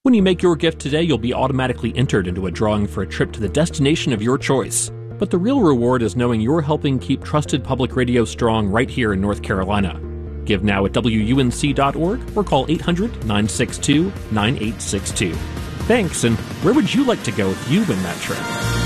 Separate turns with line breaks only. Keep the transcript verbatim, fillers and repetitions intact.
When you make your gift today, you'll be automatically entered into a drawing for a trip to the destination of your choice. But the real reward is knowing you're helping keep trusted public radio strong right here in North Carolina. Give now at W U N C dot org or call eight hundred, nine six two, nine eight six two. Thanks, and where would you like to go if you win that trip?